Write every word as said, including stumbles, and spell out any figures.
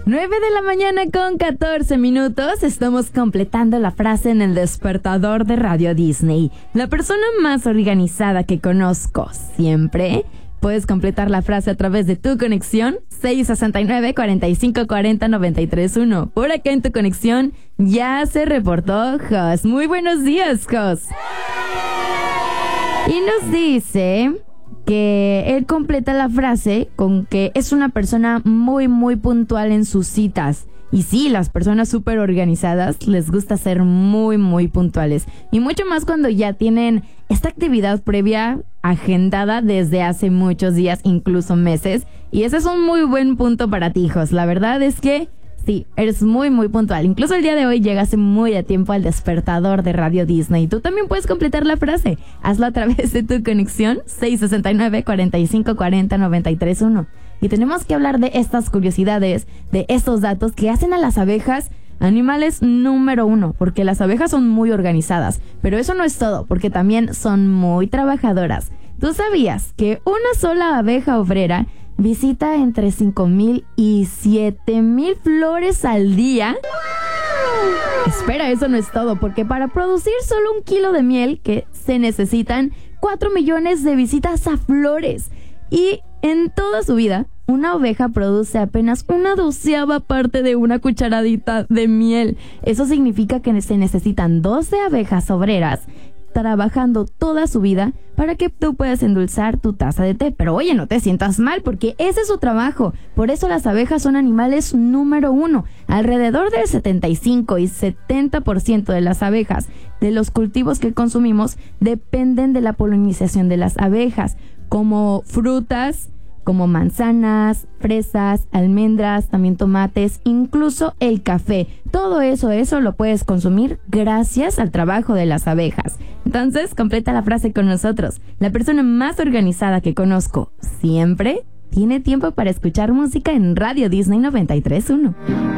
nueve de la mañana con catorce minutos. Estamos completando la frase en el despertador de Radio Disney. La persona más organizada que conozco siempre. Puedes completar la frase a través de tu conexión seis seis nueve, cuatro cinco cuatro cero, nueve tres uno. Por acá en tu conexión ya se reportó Jos. Muy buenos días, Jos. Y nos dice que él completa la frase con que es una persona muy, muy puntual en sus citas. Y sí, las personas súper organizadas les gusta ser muy, muy puntuales. Y mucho más cuando ya tienen esta actividad previa agendada desde hace muchos días, incluso meses. Y ese es un muy buen punto para ti, hijos. La verdad es que sí, eres muy, muy puntual. Incluso el día de hoy llegaste muy a tiempo al despertador de Radio Disney. Tú también puedes completar la frase. Hazlo a través de tu conexión seis seis nueve, cuatro cinco cuatro cero, nueve tres uno. Y tenemos que hablar de estas curiosidades, de estos datos que hacen a las abejas animales número uno, porque las abejas son muy organizadas. Pero eso no es todo, porque también son muy trabajadoras. ¿Tú sabías que una sola abeja obrera visita entre cinco mil y siete mil flores al día? ¡Wow! Espera, eso no es todo, porque para producir solo un kilo de miel que se necesitan cuatro millones de visitas a flores. Y en toda su vida, una oveja produce apenas una doceava parte de una cucharadita de miel. Eso significa que se necesitan doce abejas obreras trabajando toda su vida para que tú puedas endulzar tu taza de té. Pero oye, no te sientas mal, porque ese es su trabajo. Por eso las abejas son animales número uno. Alrededor del setenta y cinco y setenta por ciento de las abejas de los cultivos que consumimos dependen de la polinización de las abejas, como frutas, como manzanas, fresas, almendras, también tomates, incluso el café. Todo eso, eso lo puedes consumir gracias al trabajo de las abejas. Entonces, completa la frase con nosotros. La persona más organizada que conozco siempre tiene tiempo para escuchar música en Radio Disney noventa y tres punto uno.